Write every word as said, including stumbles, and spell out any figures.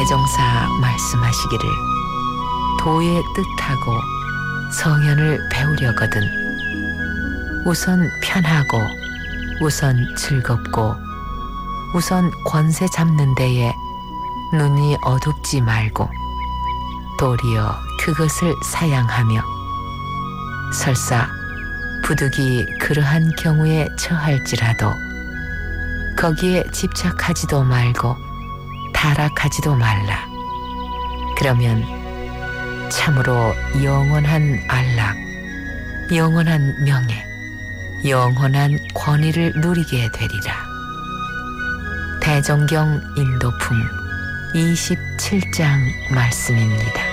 대종사 말씀하시기를 도의 뜻하고 성현을 배우려거든 우선 편하고 우선 즐겁고 우선 권세 잡는 데에 눈이 어둡지 말고 도리어 그것을 사양하며 설사 부득이 그러한 경우에 처할지라도 거기에 집착하지도 말고 타락하지도 말라. 그러면 참으로 영원한 안락, 영원한 명예, 영원한 권위를 누리게 되리라. 대종경 인도품 이십칠 장 말씀입니다.